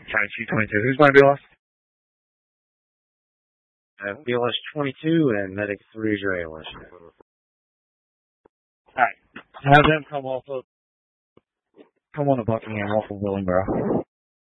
County 222. Who's my BLS? BLS 22 and Medic 3 is your ALS. Alright. Have them come on to Buckingham off of Willingboro.